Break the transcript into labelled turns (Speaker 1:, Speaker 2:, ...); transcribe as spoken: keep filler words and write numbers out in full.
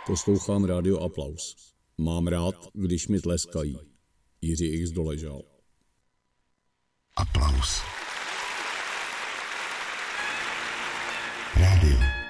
Speaker 1: Poslouchám rádio Aplaus. Mám rád, když mi tleskají. Jiří X. Doležal.
Speaker 2: Aplaus. Rádio.